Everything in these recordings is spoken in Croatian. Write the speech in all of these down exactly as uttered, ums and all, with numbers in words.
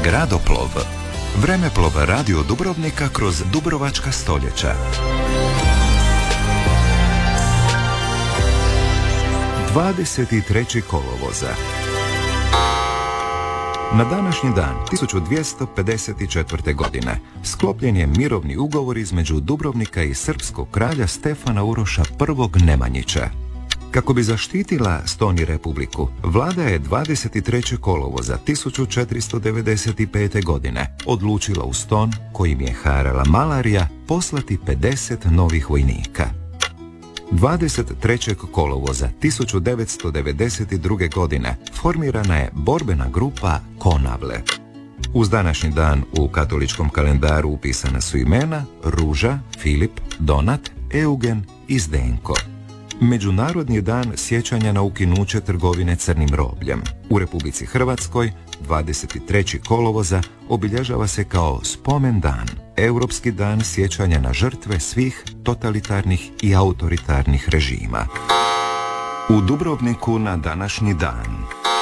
Gradoplov. Vremeplov radio Dubrovnika kroz dubrovačka stoljeća. dvadeset trećeg kolovoza. Na današnji dan tisuću dvjesto pedeset četvrte. godine sklopljen je mirovni ugovor između Dubrovnika i srpskog kralja Stefana Uroša I. Nemanjića. Kako bi zaštitila Ston i Republiku, vlada je dvadeset trećeg kolovoza tisuću četiristo devedeset pete. godine odlučila u Ston, kojim je harala malarija, poslati pedeset novih vojnika. dvadeset trećeg kolovoza tisuću devetsto devedeset druge. godine formirana je borbena grupa Konavle. Uz današnji dan u katoličkom kalendaru upisana su imena Ruža, Filip, Donat, Eugen i Zdenko. Međunarodni dan sjećanja na ukinuće trgovine crnim robljem. U Republici Hrvatskoj dvadeset trećeg kolovoza obilježava se kao spomen dan, Europski dan sjećanja na žrtve svih totalitarnih i autoritarnih režima. U Dubrovniku na današnji dan.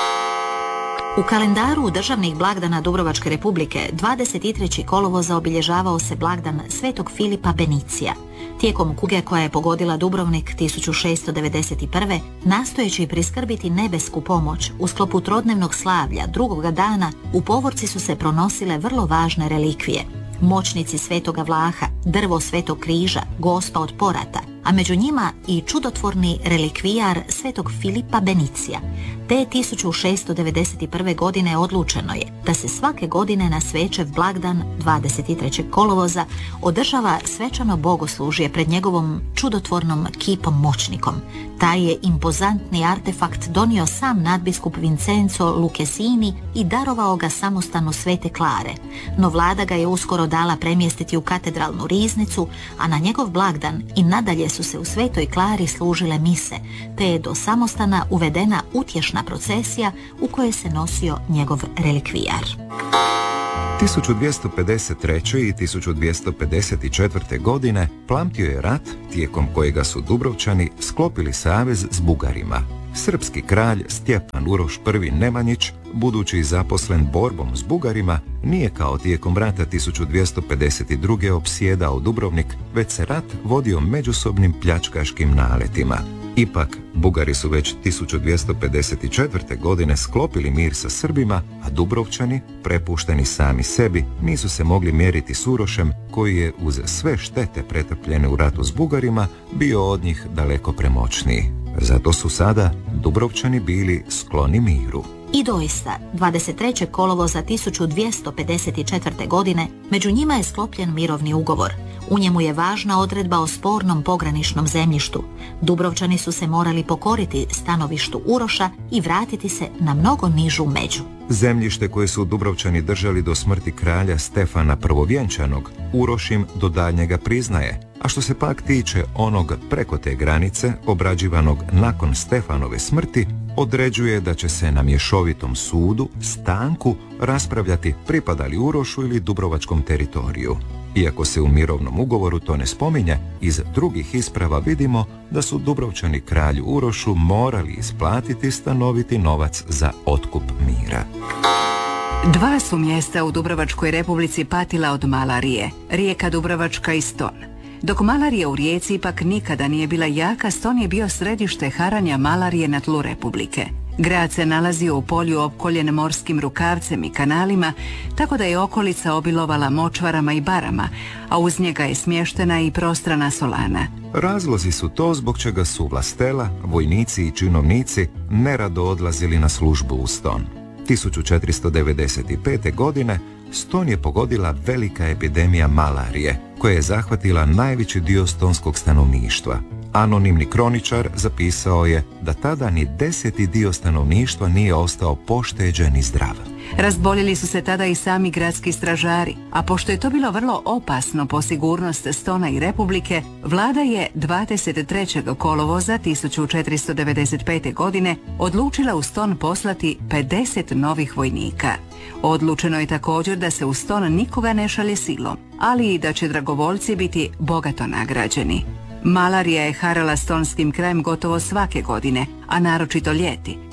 U kalendaru državnih blagdana Dubrovačke Republike dvadeset trećeg kolovoza obilježavao se blagdan Svetog Filipa Benicija. Tijekom kuge koja je pogodila Dubrovnik tisuću šesto devedeset prve. nastojeći priskrbiti nebesku pomoć u sklopu trodnevnog slavlja drugoga dana u povorci su se pronosile vrlo važne relikvije. Moćnici Svetoga Vlaha, drvo Svetog križa, Gospa od porata, a među njima i čudotvorni relikvijar Svetog Filipa Benicija. Te tisuću šesto devedeset prve. godine odlučeno je da se svake godine na Svećev blagdan dvadeset trećeg kolovoza održava svečano bogoslužje pred njegovom čudotvornom kipom moćnikom. Taj je impozantni artefakt donio sam nadbiskup Vincenzo Lucchesini i darovao ga samostanu Svete Klare, no vlada ga je uskoro dala premjestiti u katedralnu riznicu, a na njegov blagdan i nadalje su se u Svetoj Klari služile mise, te je do samostana uvedena utješna procesija u kojoj se nosio njegov relikvijar. tisuću dvjesto pedeset treće. i tisuću dvjesto pedeset četvrte. godine plamtio je rat tijekom kojega su Dubrovčani sklopili savez s Bugarima. Srpski kralj Stjepan Uroš I. Nemanjić, budući zaposlen borbom s Bugarima, nije kao tijekom rata tisuću dvjesto pedeset druge. opsjedao Dubrovnik, već se rat vodio međusobnim pljačkaškim naletima. Ipak, Bugari su već tisuću dvjesto pedeset četvrte. godine sklopili mir sa Srbima, a Dubrovčani, prepušteni sami sebi, nisu se mogli mjeriti s Urošem, koji je uz sve štete pretrpljene u ratu s Bugarima bio od njih daleko premoćniji. Zato su sada Dubrovčani bili skloni miru. I doista, dvadeset trećeg kolovoza tisuću dvjesto pedeset četvrte. godine među njima je sklopljen mirovni ugovor. U njemu je važna odredba o spornom pograničnom zemljištu. Dubrovčani su se morali pokoriti stanovištu Uroša i vratiti se na mnogo nižu među. Zemljište koje su Dubrovčani držali do smrti kralja Stefana Prvovjenčanog, Uroš im do daljnjega priznaje, a što se pak tiče onog preko te granice, obrađivanog nakon Stefanove smrti, određuje da će se na mješovitom sudu, stanku, raspravljati pripada li Urošu ili dubrovačkom teritoriju. Iako se u mirovnom ugovoru to ne spominje, iz drugih isprava vidimo da su Dubrovčani kralju Urošu morali isplatiti stanoviti novac za otkup mira. Dva su mjesta u Dubrovačkoj Republici patila od malarije, Rijeka Dubrovačka i Ston. Dok malarija u Rijeci ipak nikada nije bila jaka, Ston je bio središte haranja malarije na tlu Republike. Grad se nalazio u polju opkoljen morskim rukavcem i kanalima, tako da je okolica obilovala močvarama i barama, a uz njega je smještena i prostrana solana. Razlozi su to zbog čega su vlastela, vojnici i činovnici nerado odlazili na službu u Ston. tisuću četiristo devedeset pete. godine Ston je pogodila velika epidemija malarije, koja je zahvatila najveći dio stonskog stanovništva. Anonimni kroničar zapisao je da tada ni deseti dio stanovništva nije ostao pošteđen i zdrav. Razboljeli su se tada i sami gradski stražari, a pošto je to bilo vrlo opasno po sigurnost Stona i Republike, vlada je dvadeset trećeg kolovoza tisuću četiristo devedeset pete. godine odlučila u Ston poslati pedeset novih vojnika. Odlučeno je također da se u Ston nikoga ne šalje silom, ali i da će dragovoljci biti bogato nagrađeni. Malarija je harala stonskim krajem gotovo svake godine, a naročito ljeti,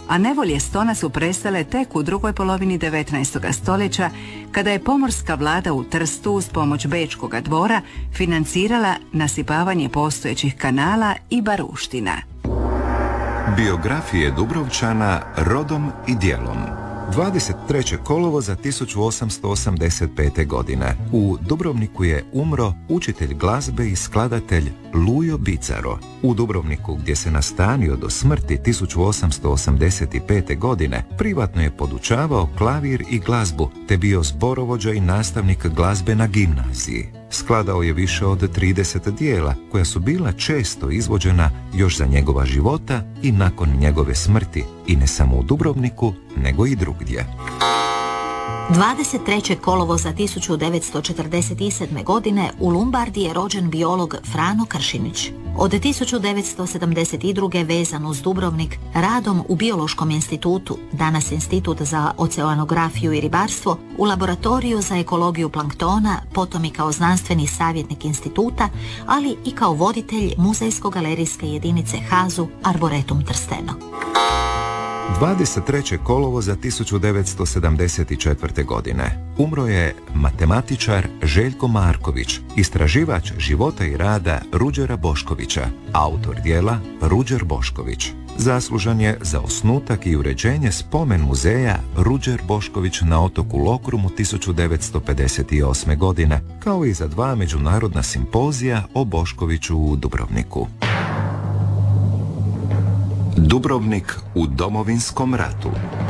a nevolje Stona su prestale tek u drugoj polovini devetnaestog stoljeća, kada je pomorska vlada u Trstu uz pomoć Bečkoga dvora financirala nasipavanje postojećih kanala i baruština. Biografije Dubrovčana rodom i djelom. dvadeset trećeg kolovoza tisuću osamsto osamdeset pete. godine u Dubrovniku je umro učitelj glazbe i skladatelj Lujo Bicaro. U Dubrovniku, gdje se nastanio do smrti tisuću osamsto osamdeset pete. godine, privatno je podučavao klavir i glazbu, te bio zborovođa i nastavnik glazbe na gimnaziji. Skladao je više od trideset dijela, koja su bila često izvođena još za njegova života i nakon njegove smrti, i ne samo u Dubrovniku, nego i drugdje. dvadeset trećeg kolovoza tisuću devetsto četrdeset sedme. godine u Lumbardi je rođen biolog Frano Kršinić. Od tisuću devetsto sedamdeset druge. vezan uz Dubrovnik radom u Biološkom institutu, danas Institut za oceanografiju i ribarstvo, u laboratoriju za ekologiju planktona, potom i kao znanstveni savjetnik instituta, ali i kao voditelj muzejsko-galerijske jedinice HAZU Arboretum Trsteno. dvadeset trećeg kolovoza tisuću devetsto sedamdeset četvrte. godine umro je matematičar Željko Marković, istraživač života i rada Ruđera Boškovića, autor djela Ruđer Bošković. Zaslužan je za osnutak i uređenje spomen muzeja Ruđer Bošković na otoku Lokrumu tisuću devetsto pedeset osme. godine, kao i za dva međunarodna simpozija o Boškoviću u Dubrovniku. Dubrovnik u Domovinskom ratu.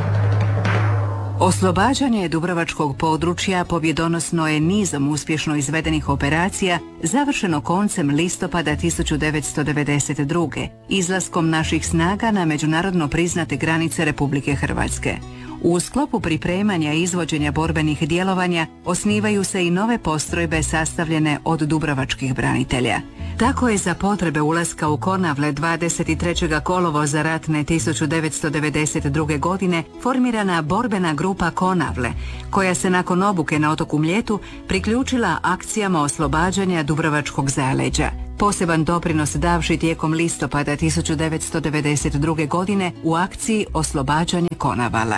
Oslobađanje dubrovačkog područja pobjedonosno je nizom uspješno izvedenih operacija završeno koncem listopada tisuću devetsto devedeset druge. izlaskom naših snaga na međunarodno priznate granice Republike Hrvatske. U sklopu pripremanja i izvođenja borbenih djelovanja osnivaju se i nove postrojbe sastavljene od dubrovačkih branitelja. Tako je za potrebe ulaska u Konavle dvadeset trećeg kolovoza ratne tisuću devetsto devedeset druge. godine formirana borbena grupa Konavle, koja se nakon obuke na otoku Mljetu priključila akcijama oslobađanja dubrovačkog zaleđa. Poseban doprinos davši tijekom listopada tisuću devetsto devedeset druge. godine u akciji Oslobađanje Konavala.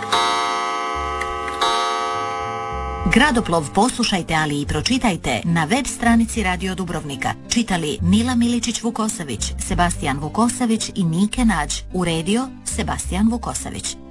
Gradoplov poslušajte, ali i pročitajte na web stranici Radio Dubrovnika. Čitali Nila Miličić-Vukosavić, Sebastijan Vukosavić i Nike Nađ. Uredio Sebastijan Vukosavić.